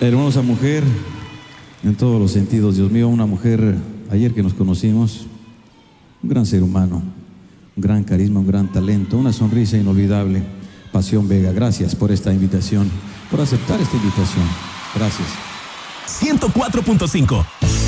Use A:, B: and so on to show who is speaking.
A: Hermosa mujer, en todos los sentidos, Dios mío, una mujer, ayer que nos conocimos, un gran ser humano, un gran carisma, un gran talento, una sonrisa inolvidable. Pasión Vega, gracias por esta invitación, por aceptar esta invitación. Gracias.
B: 104.5